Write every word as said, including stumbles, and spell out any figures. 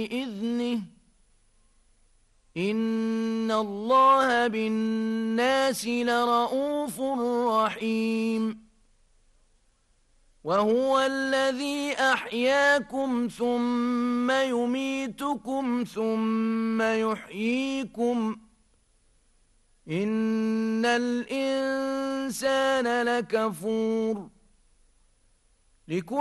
بإذنه إن الله بالناس لرءوف رحيم وهو الذي أحياكم ثم يميتكم ثم يحييكم إن الإنسان لكفور لكل